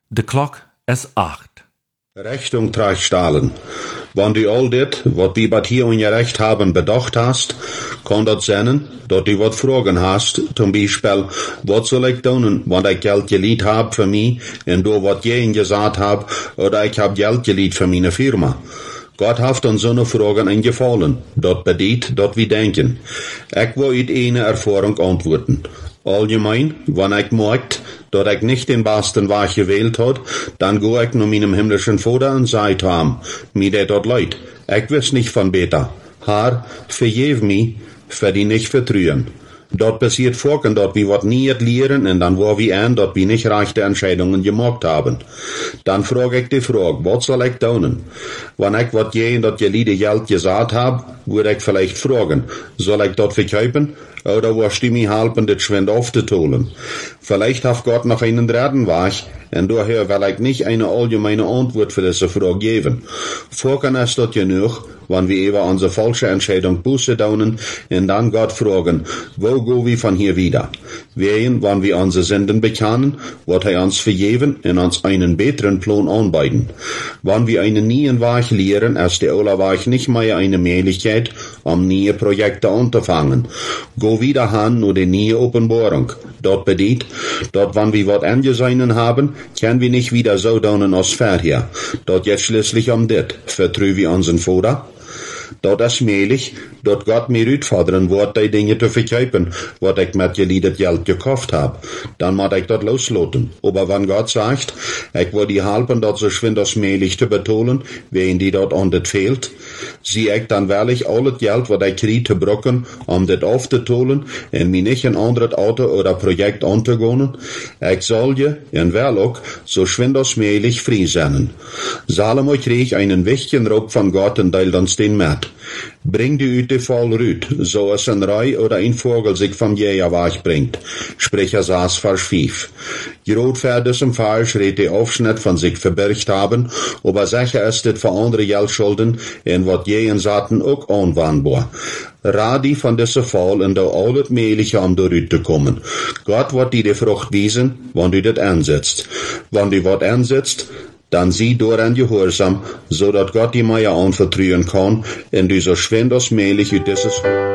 De klok is 8. Rechnung stellen. Wenn du all dit, wat wie bat hier ungerecht haben, bedacht hast, kann dat sein, dat du wat Fragen hast, zum Beispiel, wat soll ich tun, wenn ich Geld geliehen hab für mich, und du wat jeden gesagt hab, oder ich hab Geld geliehen für meine Firma. Gott hat uns so eine Fragen eingefallen, dat bedeutet, dat wir denken. Ich will uit eine Erfahrung antworten. Allgemein, wenn ich merkt, dass ich nicht den besten Weg gewählt hat, dann gehe ich nur meinem himmlischen Vater und sage ihm, mir det dort leid. Ich weiß nicht von beter. Herr, vergib mich, für die nicht vertrühen. Dort passiert vorhin, dass wir wat nie lehren, und dann war wir an, dass wir nicht rechte Entscheidungen gemacht haben. Dann frage ich die Frage, was soll ich tun? Wenn ich wat je dat geliehene Geld gesagt hab, würde ich vielleicht fragen, soll ich dort verkaufen? Oder wirst du mir helfen, das schwind aufzutun? Vielleicht hat Gott noch einen dritten Weg, und daher will ich nicht eine allgemeine Antwort für diese Frage geben. Vorhin ist das genug, wenn wir über unsere falsche Entscheidung Buße tun und dann Gott fragen, wo gehen wir von hier wieder? Wenn wir unsere Sünden bekennen, wird er uns vergeben und uns einen besseren Plan anbieten. Wenn wir einen neuen Weg lehren, ist der alte Weg nicht mehr eine Möglichkeit, um neue Projekte anzufangen. Go wieder hin nur die neue Offenbarung. Dort bedeutet, dort wenn wir was angesehen haben, können wir nicht wieder so tun als vorher. Dort jetzt schließlich dit, vertrauen wir unseren Vater. Dort ist möglich, dort Gott mir uitfordern wird, die Dinge zu verkaufen, was ich mit geliehenes Geld gekauft hab. Dann muss ich dort loslassen. Aber wenn Gott sagt, ich will die helfen, dort so schwind als möglich zu betonen, wen die dort an das fehlt, sieh ich dann wirklich alles Geld, was ich kriege, zu brücken, um das aufzuholen, und mir nicht ein anderes Auto oder Projekt anzugehen. Ich soll je, und will auch, so schwind als möglich frei sein. Salomo krieg einen wichtigen Ruf von Gott und teilt uns den mit. Bring die Ute voll rüt, so es ein Rei oder ein Vogel sich vom Jäger wegbringt. Sprich Vers 5. Groot diesem Fall schreit die Aufschnitt von sich verbirgt haben, aber sicher ist es für andere Geldschulden, und wat jeden Saten auch anwendbar. Radi von diesem Fall in der alles Mögliche um dort zu kommen. Gott wird dir die Frucht wiesen, wenn du das ansetzt. Wenn du was ansetzt, dann sieh daran Gehorsam, so dass Gott die Meier anvertrauen kann, und du so schwind als möglich dieses